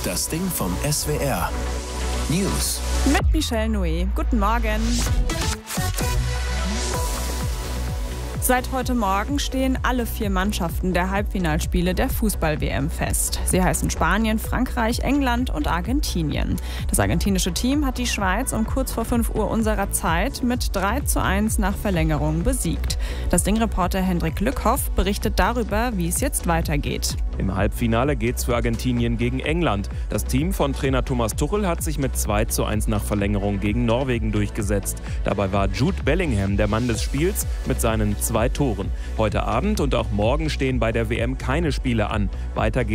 Das Ding vom SWR. News. Mit Michelle Noé. Guten Morgen. Seit heute Morgen stehen alle 4 Mannschaften der Halbfinalspiele der Fußball-WM fest. Sie heißen Spanien, Frankreich, England und Argentinien. Das argentinische Team hat die Schweiz um kurz vor 5 Uhr unserer Zeit mit 3:1 nach Verlängerung besiegt. Das Ding-Reporter Hendrik Lückhoff berichtet darüber, wie es jetzt weitergeht. Im Halbfinale geht's für Argentinien gegen England. Das Team von Trainer Thomas Tuchel hat sich mit 2:1 nach Verlängerung gegen Norwegen durchgesetzt. Dabei war Jude Bellingham der Mann des Spiels mit seinen 2 Toren. Heute Abend und auch morgen stehen bei der WM keine Spiele an. Weiter geht's